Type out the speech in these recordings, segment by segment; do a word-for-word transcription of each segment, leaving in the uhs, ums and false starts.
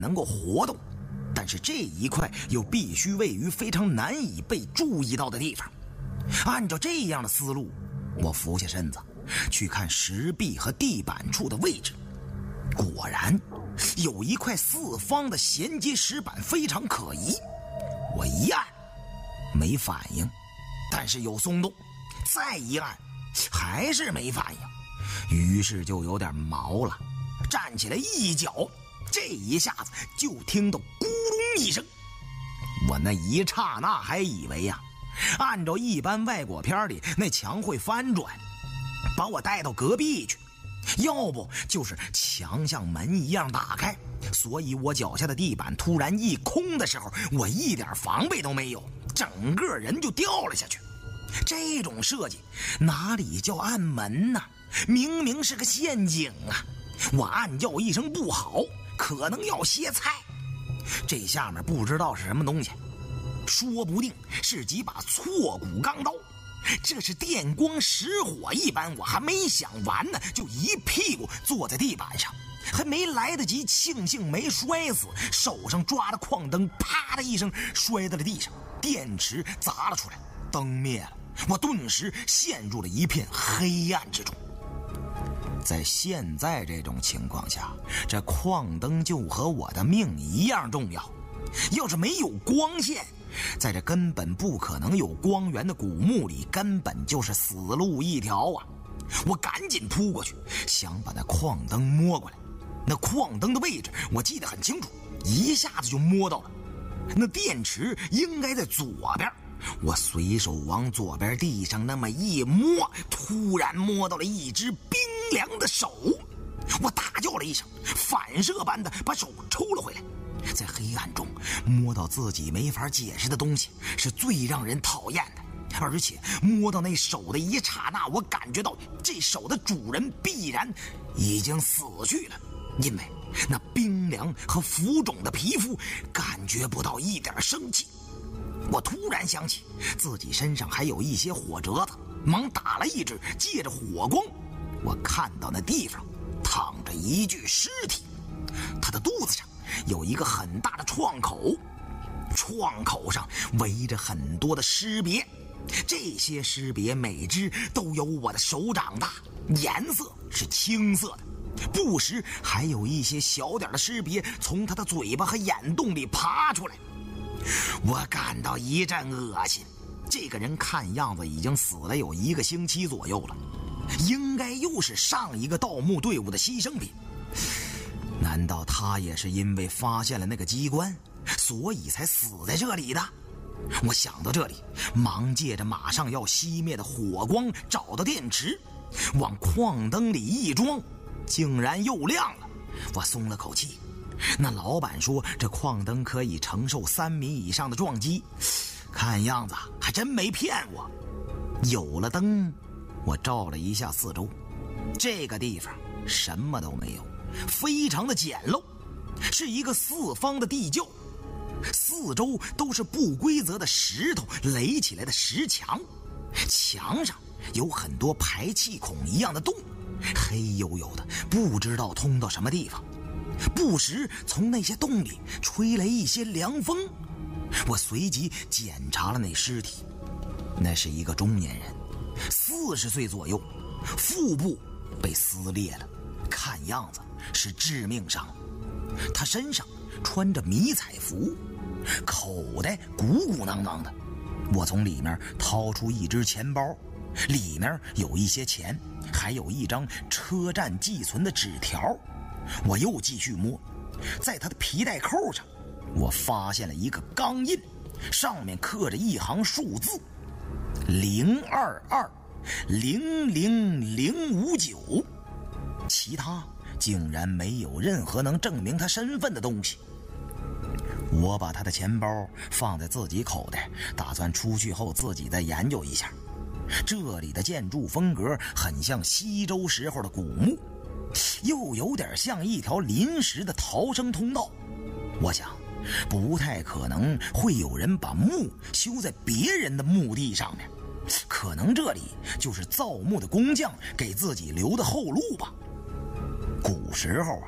能够活动，但是这一块又必须位于非常难以被注意到的地方。按照这样的思路，我俯下身子去看石壁和地板处的位置，果然有一块四方的衔接石板非常可疑。我一按没反应，但是有松动，再一按还是没反应，于是就有点毛了，站起来一脚，这一下子就听到咕隆一声。我那一刹那还以为呀、啊，按照一般外国片里那墙会翻转，把我带到隔壁去，要不就是墙像门一样打开，所以我脚下的地板突然一空的时候，我一点防备都没有，整个人就掉了下去。这种设计哪里叫按门呢？明明是个陷阱啊！我暗叫一声不好，可能要歇菜。这下面不知道是什么东西，说不定是几把错骨钢刀。这是电光石火一般，我还没想完呢，就一屁股坐在地板上，还没来得及庆幸没摔死，手上抓的矿灯啪的一声摔在了地上，电池砸了出来，灯灭了，我顿时陷入了一片黑暗之中。在现在这种情况下，这矿灯就和我的命一样重要。要是没有光线，在这根本不可能有光源的古墓里，根本就是死路一条啊！我赶紧扑过去，想把那矿灯摸过来。那矿灯的位置我记得很清楚，一下子就摸到了。那电池应该在左边，我随手往左边地上那么一摸，突然摸到了一只冰凉的手。我大叫了一声，反射般的把手抽了回来。在黑暗中摸到自己没法解释的东西是最让人讨厌的，而且摸到那手的一刹那，我感觉到这手的主人必然已经死去了，因为那冰凉和浮肿的皮肤感觉不到一点生气。我突然想起自己身上还有一些火折子，忙打了一只，借着火光，我看到那地方躺着一具尸体，他的肚子上有一个很大的创口，创口上围着很多的尸别，这些尸别每只都有我的手掌大，颜色是青色的，不时还有一些小点的尸别从他的嘴巴和眼洞里爬出来。我感到一阵恶心，这个人看样子已经死了有一个星期左右了，应该又是上一个盗墓队伍的牺牲品。难道他也是因为发现了那个机关，所以才死在这里的？我想到这里，忙借着马上要熄灭的火光找到电池，往矿灯里一装，竟然又亮了。我松了口气。那老板说这矿灯可以承受三米以上的撞击，看样子还真没骗我。有了灯，我照了一下四周，这个地方什么都没有，非常的简陋，是一个四方的地窖，四周都是不规则的石头垒起来的石墙，墙上有很多排气孔一样的洞，黑黝黝的，不知道通到什么地方，不时从那些洞里吹来一些凉风。我随即检查了那尸体，那是一个中年人，四十岁左右，腹部被撕裂了，看样子是致命伤。他身上穿着迷彩服，口袋鼓鼓囊囊的。我从里面掏出一只钱包，里面有一些钱，还有一张车站寄存的纸条。我又继续摸，在他的皮带扣上，我发现了一个钢印，上面刻着一行数字零二二零零零五九，其他竟然没有任何能证明他身份的东西。我把他的钱包放在自己口袋，打算出去后自己再研究一下。这里的建筑风格很像西周时候的古墓，又有点像一条临时的逃生通道。我想不太可能会有人把墓修在别人的墓地上面，可能这里就是造墓的工匠给自己留的后路吧。古时候啊，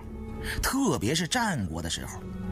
特别是战国的时候，